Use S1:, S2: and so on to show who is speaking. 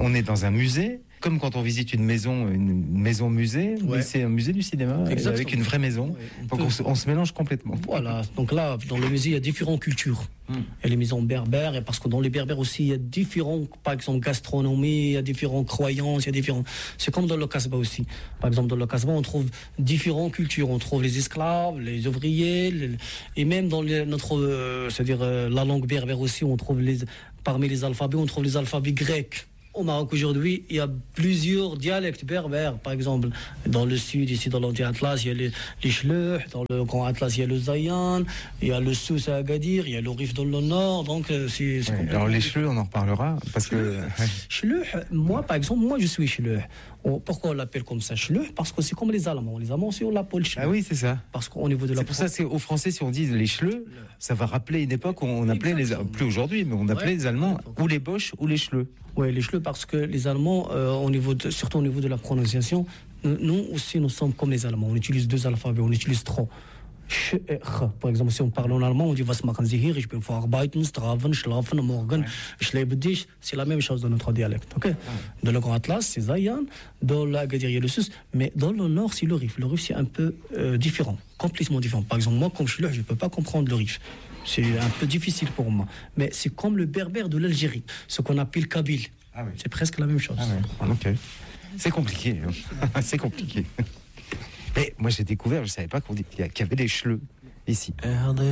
S1: on est dans un musée, comme quand on visite une maison musée, mais c'est un musée du cinéma avec une vraie maison. Donc on se mélange complètement.
S2: Voilà, donc là, dans le musée, il y a différentes cultures. Il y a les maisons berbères, et parce que dans les berbères aussi, il y a différentes, par exemple, gastronomie, il y a différentes croyances, il y a différents. C'est comme dans le Casbah aussi. Par exemple, dans le Casbah, on trouve différentes cultures. On trouve les esclaves, les ouvriers, et même dans c'est-à-dire la langue berbère aussi, on trouve parmi les alphabets, on trouve les alphabets grecs. Au Maroc aujourd'hui, il y a plusieurs dialectes berbères. Par exemple, dans le sud, ici dans l'Anti-Atlas, il y a les Chleuh, dans le Grand Atlas, il y a le Zayan, il y a le Souss à Agadir, il y a le Rif dans le nord. Donc, c'est
S1: alors les Chleuh, on en reparlera. Parce que...
S2: Chleuh, moi, par exemple, je suis Chleuh. Pourquoi on l'appelle comme ça Chleuh? Parce que c'est comme les Allemands. Les Allemands, on l'appelle Chleuh.
S1: Ah oui, c'est ça.
S2: Parce qu'au niveau de
S1: c'est pour ça, aux Français, si on dit les Chleuh, ça va rappeler une époque où on appelait plus aujourd'hui, mais on appelait les Allemands ou les Boches ou les Chleuh.
S2: Oui, les Chleuh, parce que les Allemands, surtout au niveau de la prononciation, nous aussi, nous sommes comme les Allemands. On utilise 2 alphabets, on utilise 3. Ch et Ch. Par exemple, si on parle en allemand, on dit was machen Sie hier? Ich bin verarbeiten, strafen, schlafen, morgen, ich lebe dich. C'est la même chose dans notre dialecte. Okay? Dans le Grand Atlas, c'est Zayan. Dans l'Agadir, il y a le Sus. Mais dans le Nord, c'est le Rif. Le Rif, c'est un peu différent, complètement différent. Par exemple, moi, comme je suis là, je ne peux pas comprendre le Rif. C'est un peu difficile pour moi. Mais c'est comme le berbère de l'Algérie, ce qu'on appelle kabyle.
S1: Ah oui.
S2: C'est presque la même chose.
S1: Ah oui. Voilà. Okay. C'est compliqué. C'est compliqué. Mais moi, j'ai découvert, je ne savais pas qu'il y avait des Chleuh ici.